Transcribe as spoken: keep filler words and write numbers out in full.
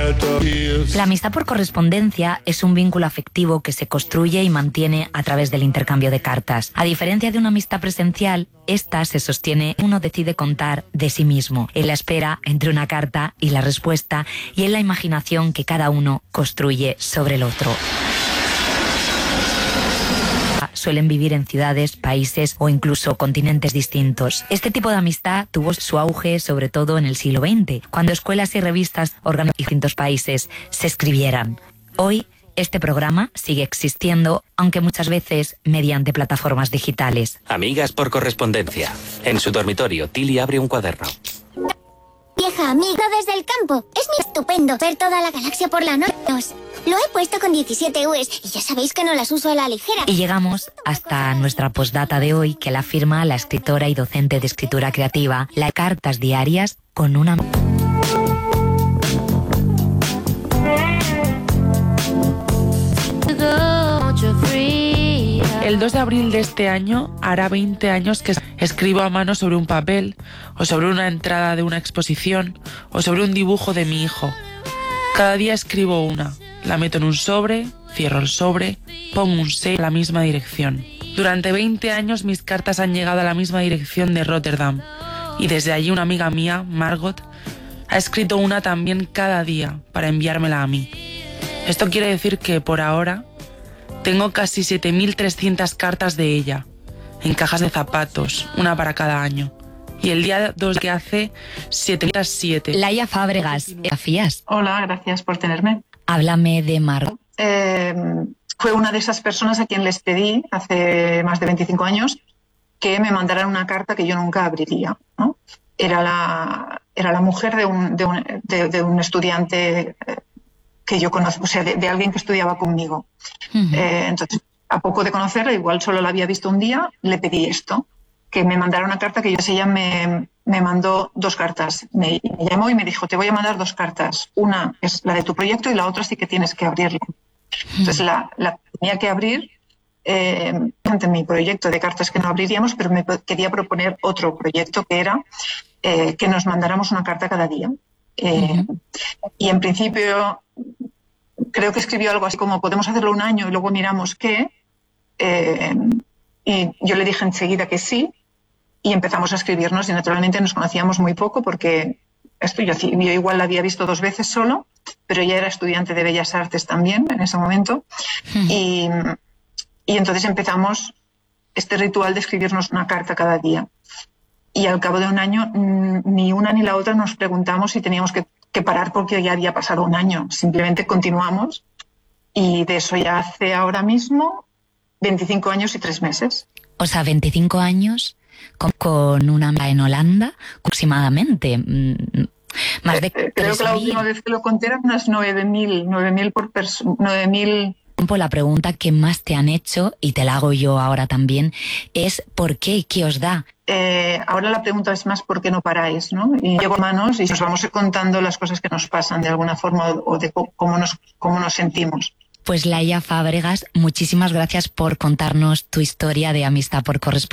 La amistad por correspondencia es un vínculo afectivo que se construye y mantiene a través del intercambio de cartas. A diferencia de una amistad presencial, esta se sostiene, uno decide contar de sí mismo, en la espera entre una carta y la respuesta y en la imaginación que cada uno construye sobre el otro. Suelen vivir en ciudades, países o incluso continentes distintos. Este tipo de amistad tuvo su auge sobre todo en el siglo veinte, cuando escuelas y revistas organizadas en distintos países se escribieran. Hoy, este programa sigue existiendo, aunque muchas veces mediante plataformas digitales. Amigas por correspondencia. En su dormitorio, Tilly abre un cuaderno. Vieja amiga desde el campo. Es muy estupendo ver toda la galaxia por la noche. Lo he puesto con diecisiete U Es y ya sabéis que no las uso a la ligera. Y llegamos hasta nuestra postdata de hoy, que la firma la escritora y docente de escritura creativa, las cartas diarias con una... El dos de abril de este año hará veinte años que escribo a mano sobre un papel, o sobre una entrada de una exposición, o sobre un dibujo de mi hijo. Cada día escribo una, la meto en un sobre, cierro el sobre, pongo un sello en la misma dirección. Durante veinte años mis cartas han llegado a la misma dirección de Rotterdam, y desde allí una amiga mía, Margot, ha escrito una también cada día para enviármela a mí. Esto quiere decir que, por ahora, tengo casi siete mil trescientas cartas de ella, en cajas de zapatos, una para cada año. Y el día dos que hace setecientos siete. Laia Fábregas, ¿afías? Hola, gracias por tenerme. Háblame de Margot. Eh, fue una de esas personas a quien les pedí hace más de veinticinco años que me mandaran una carta que yo nunca abriría, ¿no? Era la, era la mujer de un, de un, de, de un estudiante que yo conozco, o sea, de, de alguien que estudiaba conmigo. Uh-huh. Eh, entonces, a poco de conocerla, igual solo la había visto un día, le pedí esto, que me mandara una carta que yo, ella me, me mandó dos cartas. Me, me llamó y me dijo, te voy a mandar dos cartas. Una es la de tu proyecto y la otra sí que tienes que abrirla. Uh-huh. Entonces, la, la tenía que abrir eh, ante mi proyecto de cartas que no abriríamos, pero me quería proponer otro proyecto que era eh, que nos mandáramos una carta cada día. Eh, uh-huh. Y en principio creo que escribió algo así como podemos hacerlo un año y luego miramos qué, eh, y yo le dije enseguida que sí y empezamos a escribirnos y naturalmente nos conocíamos muy poco porque esto yo, yo igual la había visto dos veces solo, pero ella era estudiante de Bellas Artes también en ese momento. uh-huh. y, y entonces empezamos este ritual de escribirnos una carta cada día. Y al cabo de un año, ni una ni la otra nos preguntamos si teníamos que, que parar porque ya había pasado un año. Simplemente continuamos. Y de eso ya hace ahora mismo veinticinco años y tres meses. O sea, veinticinco años con, con una amiga en Holanda, aproximadamente. Más de eh, creo que la última vez que lo conté eran unas nueve mil, nueve mil por persona, nueve mil... La pregunta que más te han hecho, y te la hago yo ahora también, es ¿por qué? ¿Qué os da? Eh, ahora la pregunta es más ¿por qué no paráis? ¿no? Y llevo manos y nos vamos contando las cosas que nos pasan de alguna forma o de cómo nos, cómo nos sentimos. Pues Laia Fábregas, muchísimas gracias por contarnos tu historia de amistad por correspondencia.